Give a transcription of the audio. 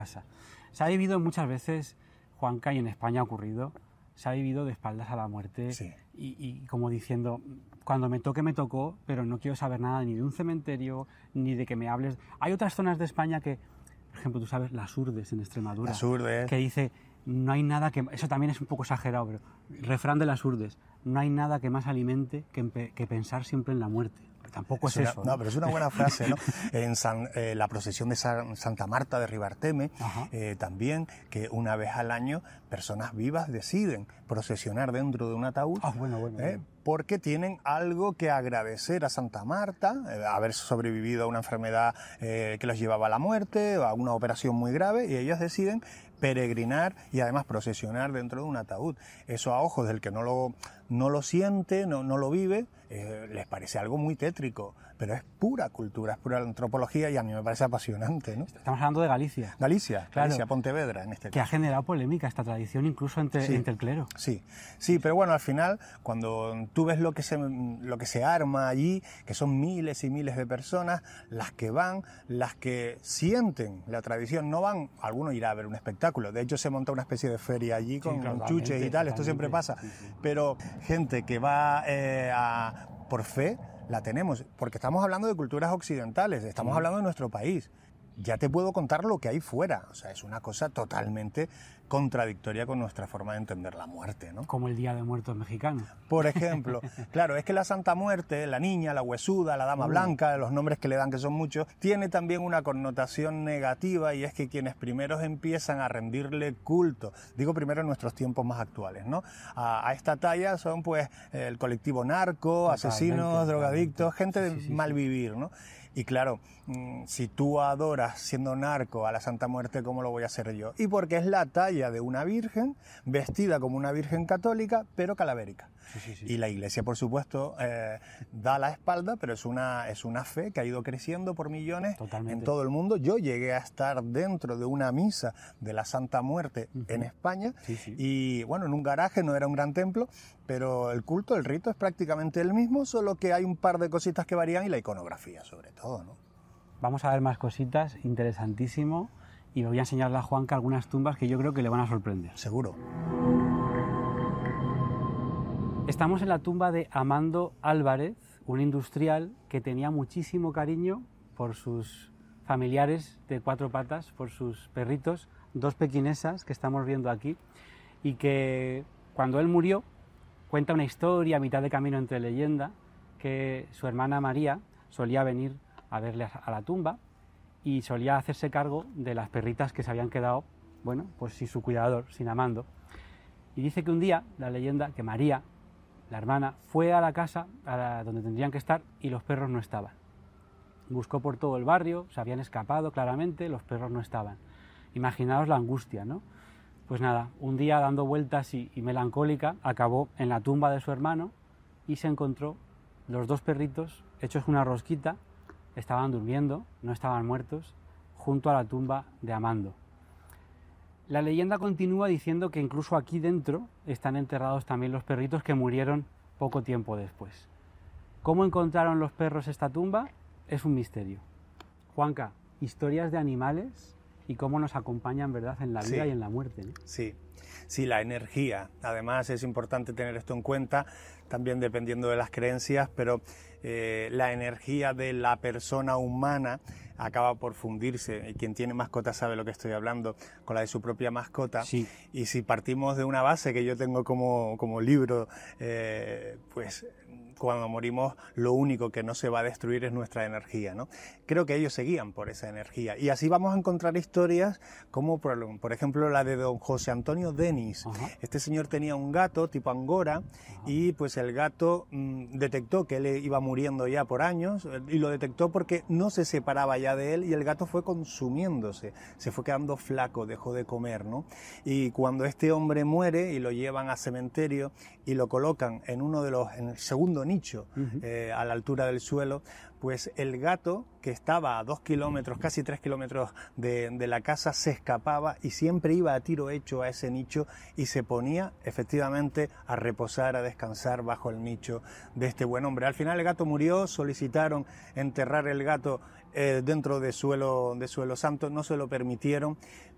casa. Se ha vivido muchas veces, Juanca, y en España ha ocurrido, se ha vivido de espaldas a la muerte, Sí. y como diciendo, cuando me toque me tocó, pero no quiero saber nada ni de un cementerio, ni de que me hables. Hay otras zonas de España que, por ejemplo, tú sabes, Las Hurdes en Extremadura, Las Hurdes. que dice, no hay nada que... Eso también es un poco exagerado, pero refrán de Las Hurdes, no hay nada que más alimente que pensar siempre en la muerte. Tampoco es eso. No, pero es una buena frase, ¿no? En la procesión de Santa Marta de Ribarteme, también, que una vez al año personas vivas deciden procesionar dentro de un ataúd, Bueno. porque tienen algo que agradecer a Santa Marta, haber sobrevivido a una enfermedad que los llevaba a la muerte, o a una operación muy grave, y ellos deciden peregrinar y además procesionar dentro de un ataúd. Eso a ojos del que no lo siente, no lo vive, les parece algo muy tétrico, pero es pura cultura, es pura antropología, y a mí me parece apasionante, ¿no? Estamos hablando de Galicia. Galicia, Claro. Galicia, Pontevedra en este caso. Que ha generado polémica esta tradición incluso entre el clero. Sí, pero bueno, al final, cuando tú ves lo que se arma allí, que son miles y miles de personas, las que van, las que sienten la tradición, no van, alguno irá a ver un espectáculo, de hecho se monta una especie de feria allí con chuches y tal, esto siempre pasa, pero gente que va por fe, la tenemos, porque estamos hablando de culturas occidentales, estamos hablando de nuestro país. Ya te puedo contar lo que hay fuera, o sea, es una cosa totalmente contradictoria con nuestra forma de entender la muerte, ¿no? Como el Día de Muertos mexicano. Por ejemplo, claro, es que la Santa Muerte, la niña, la huesuda, la dama blanca, los nombres que le dan, que son muchos, tiene también una connotación negativa, y es que quienes primero empiezan a rendirle culto, digo primero en nuestros tiempos más actuales, ¿no? A esta talla son pues el colectivo narco, asesinos, drogadictos, gente de mal vivir, ¿no? Y claro, si tú adoras siendo narco a la Santa Muerte, ¿cómo lo voy a hacer yo? Y porque es la talla de una virgen, vestida como una virgen católica, pero calavérica. Y la Iglesia, por supuesto, da la espalda, pero es una fe que ha ido creciendo por millones en todo el mundo. Yo llegué a estar dentro de una misa de la Santa Muerte en España, y bueno, en un garaje, no era un gran templo, pero el culto, el rito es prácticamente el mismo, solo que hay un par de cositas que varían, y la iconografía sobre todo, ¿no? Vamos a ver más cositas, interesantísimo, y voy a enseñarle a Juanca algunas tumbas que yo creo que le van a sorprender. Seguro. Estamos en la tumba de Amando Álvarez, un industrial que tenía muchísimo cariño por sus familiares de cuatro patas, por sus perritos, dos pequinesas que estamos viendo aquí, y que cuando él murió cuenta una historia a mitad de camino entre leyenda, que su hermana María solía venir a verle a la tumba y solía hacerse cargo de las perritas que se habían quedado, bueno, pues sin su cuidador, sin Amando. Y dice que un día, la leyenda, que María, la hermana, fue a la casa donde tendrían que estar, y los perros no estaban. Buscó por todo el barrio, se habían escapado claramente, los perros no estaban. Imaginaos la angustia, ¿no? Pues nada, un día dando vueltas y melancólica, acabó en la tumba de su hermano y se encontró los dos perritos hechos una rosquita, estaban durmiendo, no estaban muertos, junto a la tumba de Amando. La leyenda continúa diciendo que incluso aquí dentro están enterrados también los perritos que murieron poco tiempo después. ¿Cómo encontraron los perros esta tumba? Es un misterio. Juanca, historias de animales y cómo nos acompañan, ¿verdad?, en la vida y en la muerte, ¿no? Sí, la energía. Además es importante tener esto en cuenta, también dependiendo de las creencias, pero la energía de la persona humana acaba por fundirse, y quien tiene mascota sabe lo que estoy hablando, con la de su propia mascota. Sí. Y si partimos de una base que yo tengo como libro, pues cuando morimos lo único que no se va a destruir es nuestra energía, ¿no? Creo que ellos se guían por esa energía, y así vamos a encontrar historias como por ejemplo la de don José Antonio Denis. Este señor tenía un gato tipo angora, y pues el gato detectó que él iba muriendo ya por años, y lo detectó porque no se separaba ya de él, y el gato fue consumiéndose, se fue quedando flaco, dejó de comer, ¿no? Y cuando este hombre muere y lo llevan a cementerio y lo colocan en en el segundo nicho, a la altura del suelo, pues el gato, que estaba a 2 kilómetros, casi 3 kilómetros de la casa, se escapaba y siempre iba a tiro hecho a ese nicho, y se ponía efectivamente a reposar, a descansar bajo el nicho de este buen hombre. Al final el gato murió, solicitaron enterrar el gato dentro de suelo santo, no se lo permitieron,